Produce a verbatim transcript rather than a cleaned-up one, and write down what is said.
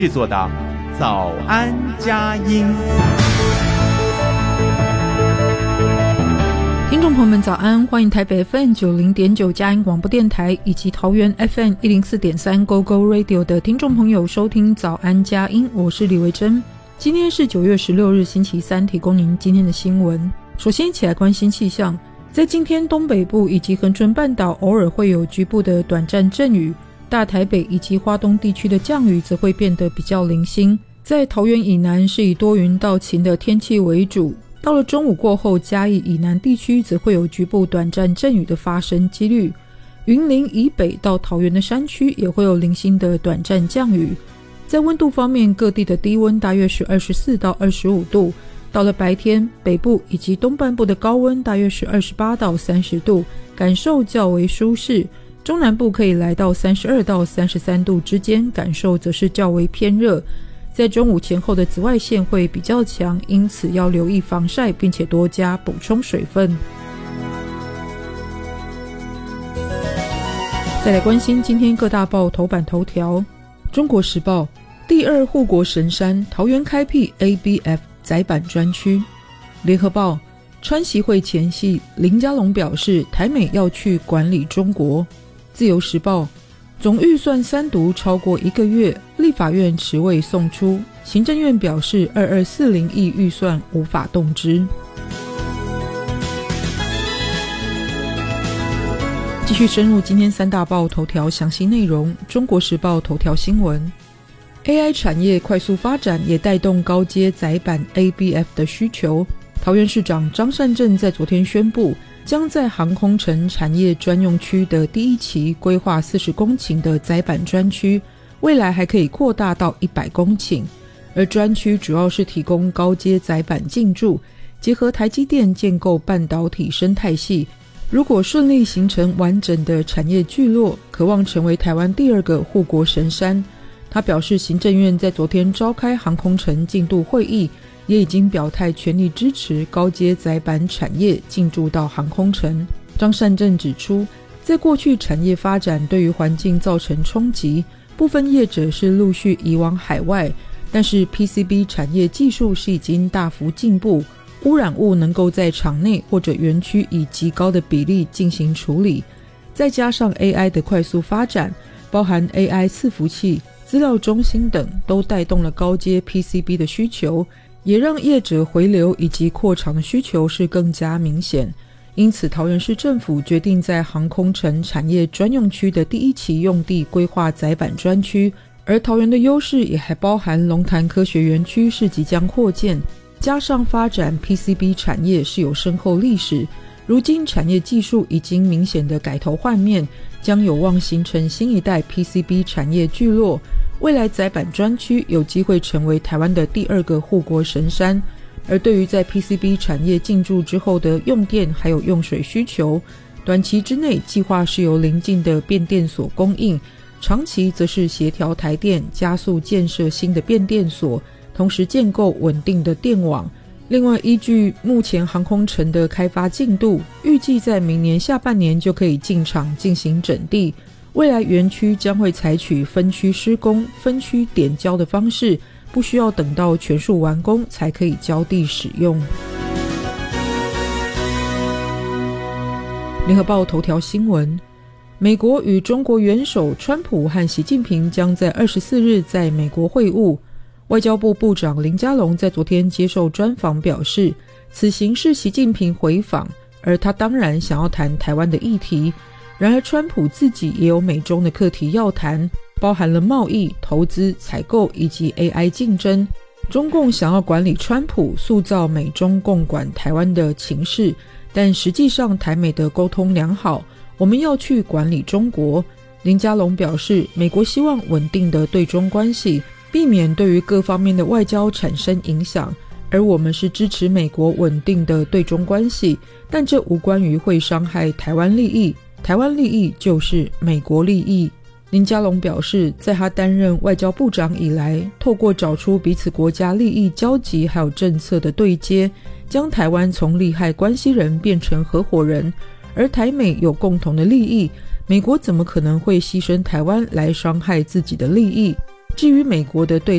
制作的早安佳音。 听众朋友们早安，欢迎台北 F M 九十点九 佳音广播电台以及桃园 F M 一零四点三 Go Go Radio 的听众朋友收听早安佳音，我是李维珍。今天是九月十六日星期三，提供您今天的新闻。首先一起来关心气象，在今天东北部以及恒春半岛偶尔会有局部的短暂阵雨，大台北以及花东地区的降雨则会变得比较零星。在桃园以南是以多云到晴的天气为主，到了中午过后，嘉义以南地区则会有局部短暂阵雨的发生几率。云林以北到桃园的山区也会有零星的短暂降雨。在温度方面，各地的低温大约是二十四到二十五度，到了白天，北部以及东半部的高温大约是二十八到三十度，感受较为舒适。中南部可以来到三十二到三十三度之间，感受则是较为偏热。在中午前后的紫外线会比较强，因此要留意防晒，并且多加补充水分。再来关心今天各大报头版头条。中国时报，第二护国神山桃园开辟 A B F 载板专区。联合报，川习会前夕，林佳龙表示台美要去管理中国。自由时报，总预算三读超过一个月，立法院迟未送出，行政院表示二二四零亿预算无法动之。继续深入今天三大报头条详细内容。中国时报头条新闻， A I 产业快速发展也带动高阶载板 A B F 的需求。桃园市长张善政在昨天宣布，将在航空城产业专用区的第一期规划四十公顷的载板专区，未来还可以扩大到一百公顷。而专区主要是提供高阶载板进驻，结合台积电建构半导体生态系，如果顺利形成完整的产业聚落，可望成为台湾第二个护国神山。他表示，行政院在昨天召开航空城进度会议，也已经表态全力支持高阶载板产业进驻到航空城。张善政指出，在过去产业发展对于环境造成冲击，部分业者是陆续移往海外，但是 P C B 产业技术是已经大幅进步，污染物能够在场内或者园区以极高的比例进行处理，再加上 A I 的快速发展，包含 A I 伺服器、资料中心等，都带动了高阶 P C B 的需求，也让业者回流以及扩厂的需求是更加明显。因此桃园市政府决定在航空城产业专用区的第一期用地规划载板专区，而桃园的优势也还包含龙潭科学园区是即将扩建，加上发展 P C B 产业是有深厚历史，如今产业技术已经明显的改头换面，将有望形成新一代 P C B 产业聚落。未来载板专区有机会成为台湾的第二个护国神山。而对于在 P C B 产业进驻之后的用电还有用水需求，短期之内计划是由邻近的变电所供应，长期则是协调台电加速建设新的变电所，同时建构稳定的电网。另外，依据目前航空城的开发进度，预计在明年下半年就可以进场进行整地。未来园区将会采取分区施工、分区点交的方式，不需要等到全数完工才可以交地使用。联合报头条新闻，美国与中国元首川普和习近平将在二十四日在美国会晤。外交部部长林佳龙在昨天接受专访表示，此行是习近平回访，而他当然想要谈台湾的议题。然而川普自己也有美中的课题要谈，包含了贸易、投资、采购以及 A I 竞争。中共想要管理川普，塑造美中共管台湾的情势，但实际上台美的沟通良好，我们要去管理中国。林佳龙表示，美国希望稳定的对中关系，避免对于各方面的外交产生影响，而我们是支持美国稳定的对中关系，但这无关于会伤害台湾利益，台湾利益就是美国利益。林佳龙表示，在他担任外交部长以来，透过找出彼此国家利益交集还有政策的对接，将台湾从利害关系人变成合伙人，而台美有共同的利益，美国怎么可能会牺牲台湾来伤害自己的利益？ 至于美国的对